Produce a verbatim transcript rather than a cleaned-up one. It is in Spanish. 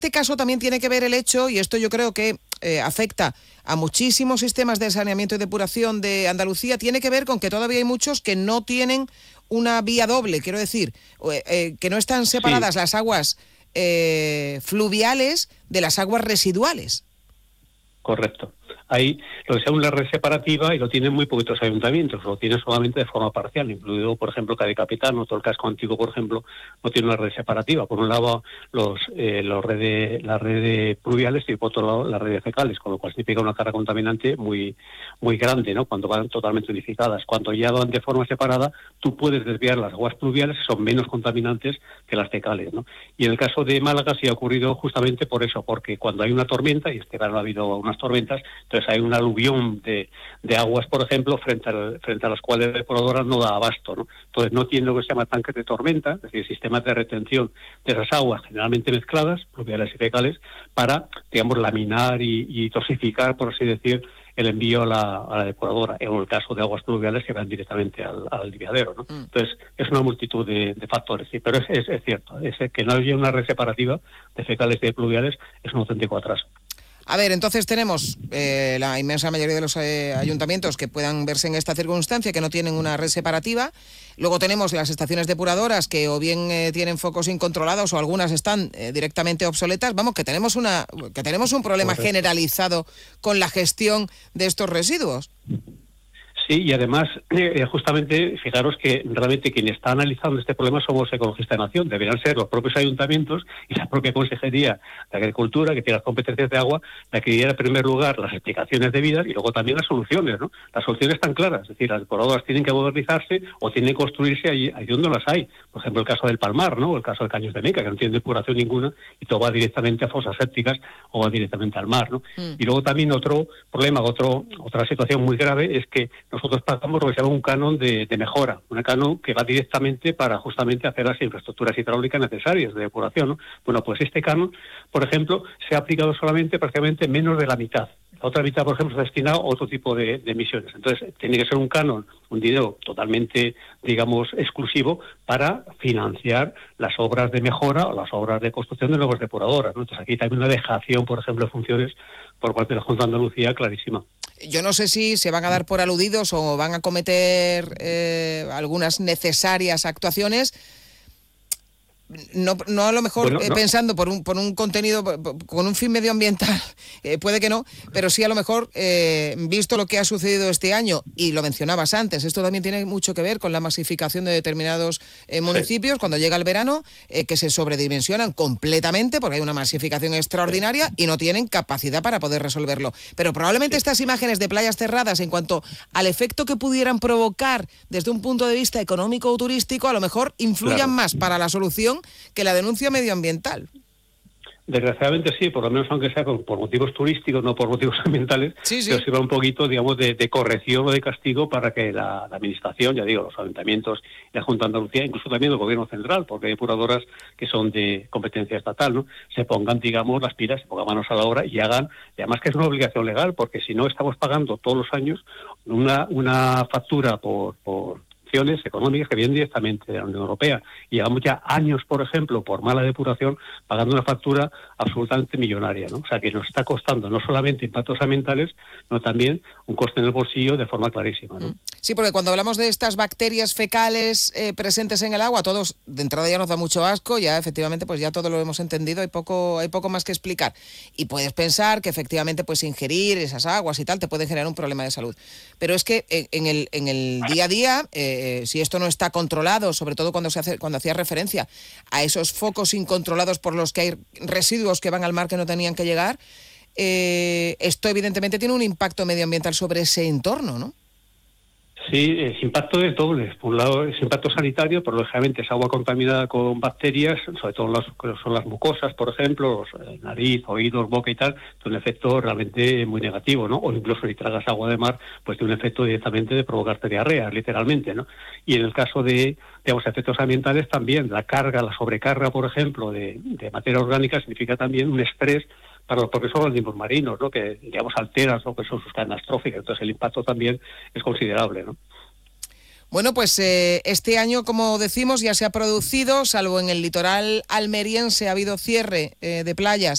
este caso también tiene que ver el hecho, y esto yo creo que eh, afecta a muchísimos sistemas de saneamiento y depuración de Andalucía, tiene que ver con que todavía hay muchos que no tienen una vía doble, quiero decir, eh, que no están separadas sí. las aguas eh, fluviales de las aguas residuales. Correcto. Ahí lo que sea una red separativa y lo tienen muy poquitos ayuntamientos, lo tienen solamente de forma parcial, incluido, por ejemplo, Cádiz Capital, todo el casco antiguo, por ejemplo, no tiene una red separativa. Por un lado, los, eh, los redes, las redes pluviales y por otro lado, las redes fecales, con lo cual significa una carga contaminante muy muy grande, ¿no? Cuando van totalmente unificadas. Cuando ya van de forma separada, tú puedes desviar las aguas pluviales, que son menos contaminantes que las fecales, ¿no? Y en el caso de Málaga sí ha ocurrido justamente por eso, porque cuando hay una tormenta, y este verano ha habido unas tormentas, entonces hay un aluvión de, de aguas, por ejemplo, frente, al, frente a las cuales la depuradora no da abasto, ¿no? Entonces no tiene lo que se llama tanques de tormenta, es decir, sistemas de retención de esas aguas generalmente mezcladas, pluviales y fecales, para, digamos, laminar y, y dosificar, por así decir, el envío a la, a la depuradora, en el caso de aguas pluviales que van directamente al, al limpiadero, ¿no? Mm. Entonces, es una multitud de, de factores, sí, pero es, es, es cierto, es que no haya una red separativa de fecales y de pluviales es un auténtico atraso. A ver, entonces tenemos eh, la inmensa mayoría de los eh, ayuntamientos que puedan verse en esta circunstancia, que no tienen una red separativa. Luego tenemos las estaciones depuradoras que o bien eh, tienen focos incontrolados o algunas están eh, directamente obsoletas. Vamos, que tenemos una que tenemos un problema Correcto. generalizado con la gestión de estos residuos. Sí, y además, eh, justamente, fijaros que realmente quien está analizando este problema somos Ecologistas de Nación, deberían ser los propios ayuntamientos y la propia Consejería de Agricultura, que tiene las competencias de agua, la que diera en primer lugar las explicaciones debidas y luego también las soluciones, ¿no? Las soluciones están claras, es decir, las depuradoras tienen que modernizarse o tienen que construirse allí, allí donde las hay. Por ejemplo, el caso del Palmar, ¿no? O el caso de Caños de Meca, que no tiene depuración ninguna y todo va directamente a fosas sépticas o va directamente al mar, ¿no? Mm. Y luego también otro problema, otro otra situación muy grave es que nosotros pagamos lo que se llama un canon de, de mejora, un canon que va directamente para justamente hacer las infraestructuras hidráulicas necesarias de depuración, ¿no? Bueno, pues este canon, por ejemplo, se ha aplicado solamente prácticamente menos de la mitad. La otra mitad, por ejemplo, se ha destinado a otro tipo de, de emisiones. Entonces, tiene que ser un canon, un dinero totalmente, digamos, exclusivo para financiar las obras de mejora o las obras de construcción de nuevas depuradoras, ¿no? Entonces, aquí también una dejación, por ejemplo, de funciones por parte de la Junta de Andalucía clarísima. Yo no sé si se van a dar por aludidos o van a cometer eh, algunas necesarias actuaciones. No, no a lo mejor bueno, eh, no. pensando por un por un contenido con un fin medioambiental, eh, puede que no, pero sí a lo mejor eh, visto lo que ha sucedido este año, y lo mencionabas antes, esto también tiene mucho que ver con la masificación de determinados eh, municipios, sí. cuando llega el verano, eh, que se sobredimensionan completamente porque hay una masificación extraordinaria sí. y no tienen capacidad para poder resolverlo. Pero probablemente sí. estas imágenes de playas cerradas, en cuanto al efecto que pudieran provocar desde un punto de vista económico o turístico, a lo mejor influyan claro. más para la solución que la denuncia medioambiental. Desgraciadamente sí, por lo menos aunque sea por motivos turísticos, no por motivos ambientales, sí, sí. pero sirva un poquito, digamos, de, de corrección o de castigo para que la, la administración, ya digo, los ayuntamientos y la Junta de Andalucía, incluso también el Gobierno Central, porque hay depuradoras que son de competencia estatal, ¿no? Se pongan, digamos, las pilas, se pongan manos a la obra y hagan, y además que es una obligación legal, porque si no estamos pagando todos los años una, una factura por... por económicas que vienen directamente de la Unión Europea. Y llevamos ya años, por ejemplo, por mala depuración, pagando una factura absolutamente millonaria, ¿no? O sea, que nos está costando no solamente impactos ambientales, sino también un coste en el bolsillo de forma clarísima, ¿no? Sí, porque cuando hablamos de estas bacterias fecales eh, presentes en el agua, todos de entrada ya nos da mucho asco, ya efectivamente pues ya todo lo hemos entendido, hay poco hay poco más que explicar. Y puedes pensar que efectivamente pues ingerir esas aguas y tal te puede generar un problema de salud. Pero es que en, en el en el día a día, eh, si esto no está controlado, sobre todo cuando se hace cuando hacía referencia a esos focos incontrolados por los que hay residuos que van al mar que no tenían que llegar, eh, esto evidentemente tiene un impacto medioambiental sobre ese entorno, ¿no? Sí, ese impacto es doble. Por un lado, es impacto sanitario, pero lógicamente es agua contaminada con bacterias, sobre todo las, son las mucosas, por ejemplo, los, nariz, oídos, boca y tal, tiene un efecto realmente muy negativo, ¿no? O incluso si tragas agua de mar, pues tiene un efecto directamente de provocarte diarrea, literalmente, ¿no? Y en el caso de, digamos, efectos ambientales también, la carga, la sobrecarga, por ejemplo, de, de materia orgánica significa también un estrés para los propios organismos marinos, ¿no? Que, digamos, alteran lo que son sus cadenas tróficas. Entonces el impacto también es considerable, ¿no? Bueno, pues eh, este año, como decimos, ya se ha producido, salvo en el litoral almeriense, ha habido cierre eh, de playas